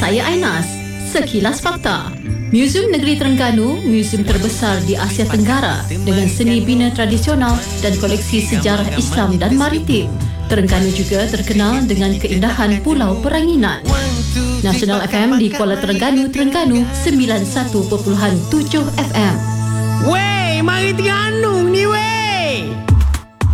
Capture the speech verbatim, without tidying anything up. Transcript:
saya Ainas. Sekilas Fakta. Muzium Negeri Terengganu, muzium terbesar di Asia Tenggara dengan seni bina tradisional dan koleksi sejarah Islam dan maritim. Terengganu juga terkenal dengan keindahan Pulau Peranginan. Nasional F M di Kuala Terengganu, Terengganu sembilan puluh satu perpuluhan tujuh F M. Wey, mari Terengganu ni wey.